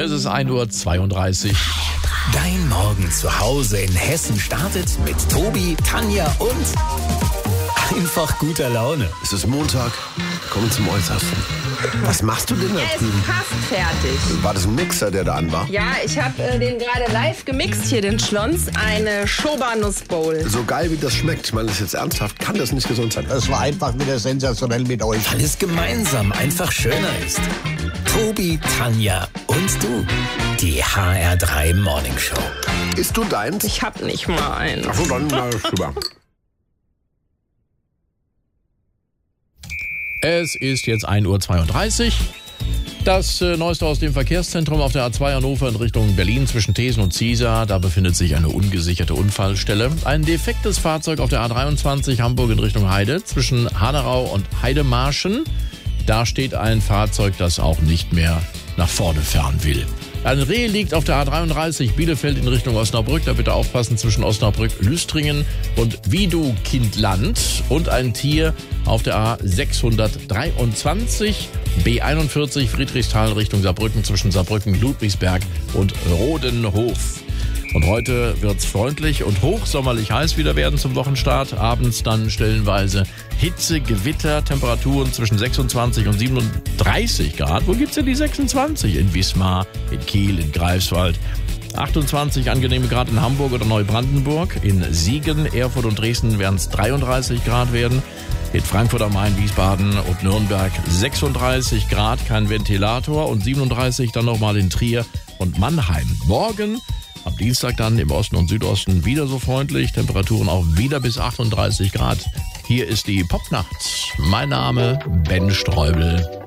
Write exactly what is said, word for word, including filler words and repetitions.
Es ist ein Uhr zweiunddreißig. Dein Morgen zu Hause in Hessen startet mit Tobi, Tanja und einfach guter Laune. Es ist Montag, kommen zum Äußersten. Was machst du denn da Er ist drüben? fast fertig. War das ein Mixer, der da an war? Ja, ich habe äh, den gerade live gemixt hier, den Schlons. Eine Schoba-Nussbowl. So geil, wie das schmeckt. Ich meine, das ist jetzt ernsthaft. Kann das nicht gesund sein? Das war einfach wieder sensationell mit euch. Weil es gemeinsam einfach schöner ist. Tobi, Tanja und du. Die H R drei Morning Show. Isst du deins? Ich hab nicht mal einen. Ach so, dann na, super. Es ist jetzt ein Uhr zweiunddreißig. Das äh, Neueste aus dem Verkehrszentrum auf der A zwei Hannover in Richtung Berlin zwischen Thesen und Ziesar. Da befindet sich eine ungesicherte Unfallstelle. Ein defektes Fahrzeug auf der A dreiundzwanzig Hamburg in Richtung Heide zwischen Hanerau und Heidemarschen. Da steht ein Fahrzeug, das auch nicht mehr nach vorne fahren will. Ein Reh liegt auf der A dreiunddreißig Bielefeld in Richtung Osnabrück. Da bitte aufpassen zwischen Osnabrück, Lüstringen und Wiedu-Kindland. Und ein Tier auf der A sechshundertdreiundzwanzig B einundvierzig Friedrichsthal Richtung Saarbrücken zwischen Saarbrücken, Ludwigsberg und Rodenhof. Und heute wird's freundlich und hochsommerlich heiß wieder werden zum Wochenstart. Abends dann stellenweise Hitze, Gewitter, Temperaturen zwischen sechsundzwanzig und siebenunddreißig Grad. Wo gibt's denn die sechsundzwanzig? In Wismar, in Kiel, in Greifswald. achtundzwanzig angenehme Grad in Hamburg oder Neubrandenburg. In Siegen, Erfurt und Dresden werden es dreiunddreißig Grad werden. In Frankfurt am Main, Wiesbaden und Nürnberg sechsunddreißig Grad, kein Ventilator. Und siebenunddreißig dann nochmal in Trier und Mannheim. Morgen am Dienstag dann im Osten und Südosten wieder so freundlich. Temperaturen auch wieder bis achtunddreißig Grad. Hier ist die Popnacht. Mein Name Ben Streubel.